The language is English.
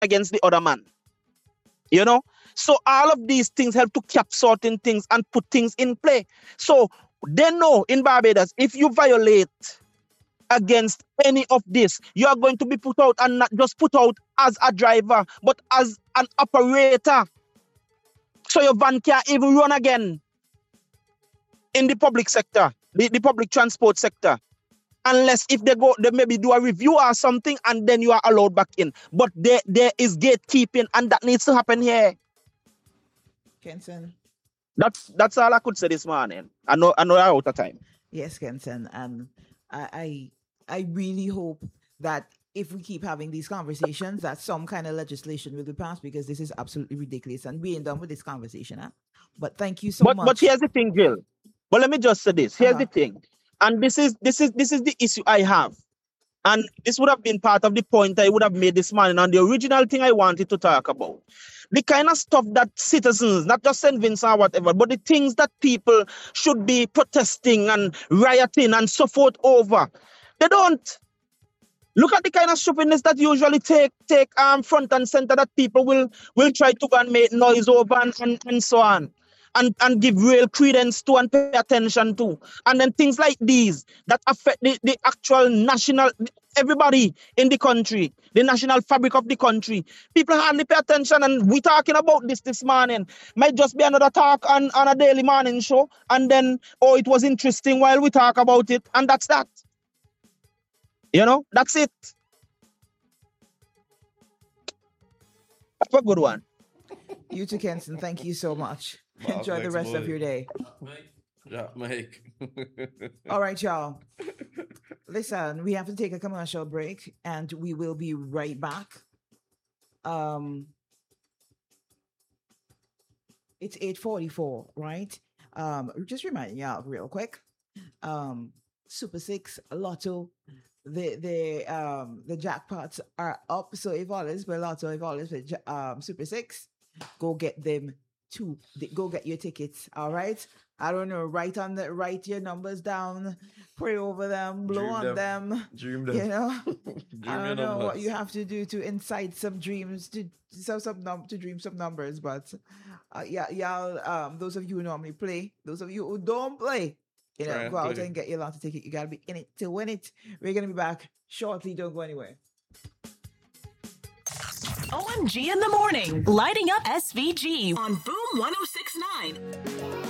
against the other man. You know? So all of these things help to cap certain things and put things in play. So they know in Barbados, if you violate against any of this, you are going to be put out, and not just put out as a driver, but as an operator. So your van can't even run again in the public sector, the public transport sector. Unless if they maybe do a review or something, and then you are allowed back in. But there is gatekeeping, and that needs to happen here. Kenson. That's all I could say this morning. I know I'm out of time. Yes, Kenson, and I really hope that if we keep having these conversations, that some kind of legislation will be passed, because this is absolutely ridiculous, and we ain't done with this conversation. Huh? But thank you so much. But here's the thing, Jill. But let me just say this. Here's the thing, and this is the issue I have, and this would have been part of the point I would have made this morning on the original thing I wanted to talk about. The kind of stuff that citizens, not just St. Vincent or whatever, but the things that people should be protesting and rioting and so forth over, they don't. Look at the kind of stupidness that usually take front and center, that people will try to go and make noise over and so on. And give real credence to and pay attention to. And then things like these that affect the actual national, everybody in the country, the national fabric of the country. People hardly pay attention, and we're talking about this morning. Might just be another talk on a daily morning show, and then, oh, it was interesting while we talk about it, and that's that. You know, that's it. Have a good one. You too, Kenson. Thank you so much. Enjoy the rest of your day. Yeah, Mike. All right, y'all. Listen, we have to take a commercial break, and we will be right back. It's 8:44, right? Just reminding y'all real quick. Super 6 Lotto, the jackpots are up. So if all is for Lotto, if all is for Super 6, go get them too. Go get your tickets. All right. I don't know. Write your numbers down. Pray over them. Blow on them. Dream them. You know. Dream I don't know numbers. what you have to do to incite some dreams to dream some numbers. But y'all. Those of you who normally play, those of you who don't play, you know, go out and get your Lotto ticket. You gotta be in it to win it. We're gonna be back shortly. Don't go anywhere. OMG in the morning, lighting up SVG on Boom 106.9.